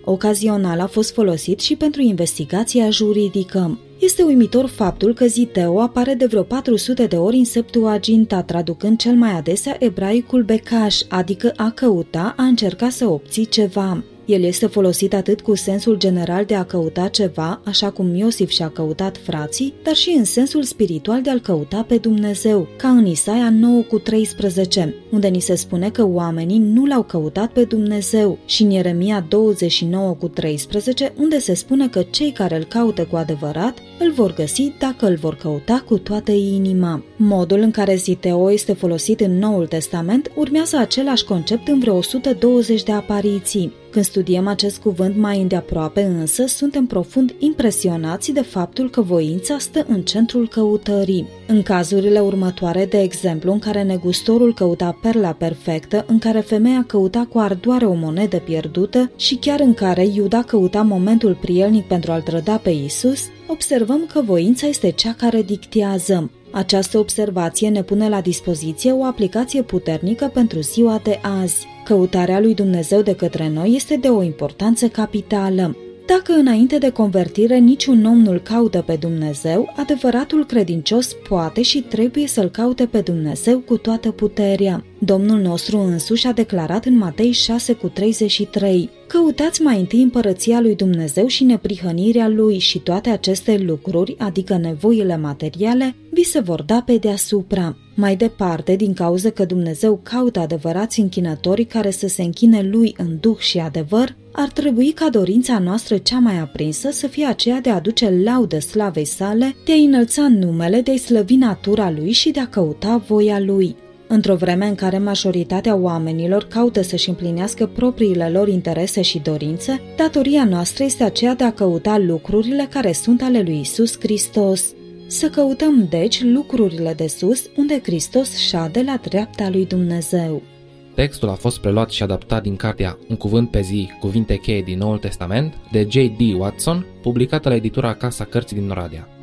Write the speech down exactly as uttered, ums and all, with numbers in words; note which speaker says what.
Speaker 1: ocazional a fost folosit și pentru investigația juridică. Este uimitor faptul că ziteo apare de vreo patru sute de ori în Septuaginta, traducând cel mai adesea ebraicul becaș, adică a căuta, a încerca să obții ceva. El este folosit atât cu sensul general de a căuta ceva, așa cum Iosif și-a căutat frații, dar și în sensul spiritual de a-L căuta pe Dumnezeu, ca în Isaia nouă cu treisprezece, unde ni se spune că oamenii nu L-au căutat pe Dumnezeu, și în Ieremia douăzeci și nouă cu treisprezece, unde se spune că cei care Îl caută cu adevărat îl vor găsi dacă îl vor căuta cu toată inima. Modul în care ziteo este folosit în Noul Testament urmează același concept în vreo o sută douăzeci de apariții. Când studiem acest cuvânt mai îndeaproape însă, suntem profund impresionați de faptul că voința stă în centrul căutării. În cazurile următoare, de exemplu, în care negustorul căuta perla perfectă, în care femeia căuta cu ardoare o monedă pierdută și chiar în care Iuda căuta momentul prielnic pentru a-L trăda pe Iisus, observăm că voința este cea care dictează. Această observație ne pune la dispoziție o aplicație puternică pentru ziua de azi. Căutarea lui Dumnezeu de către noi este de o importanță capitală. Dacă înainte de convertire niciun om nu-L caută pe Dumnezeu, adevăratul credincios poate și trebuie să-L caute pe Dumnezeu cu toată puterea. Domnul nostru însuși a declarat în Matei șase cu treizeci și trei: căutați mai întâi împărăția lui Dumnezeu și neprihănirea Lui și toate aceste lucruri, adică nevoile materiale, vi se vor da pe deasupra. Mai departe, din cauza că Dumnezeu caută adevărați închinători care să se închine Lui în duh și adevăr, ar trebui ca dorința noastră cea mai aprinsă să fie aceea de a aduce laudă slavei sale, de a înălța numele, de a slăvi natura Lui și de a căuta voia Lui. Într-o vreme în care majoritatea oamenilor caută să-și împlinească propriile lor interese și dorințe, datoria noastră este aceea de a căuta lucrurile care sunt ale lui Iisus Hristos. Să căutăm, deci, lucrurile de sus, unde Hristos șade la dreapta lui Dumnezeu.
Speaker 2: Textul a fost preluat și adaptat din cartea Un cuvânt pe zi, cuvinte cheie din Noul Testament, de J D Watson, publicată la editura Casa Cărții din Oradea.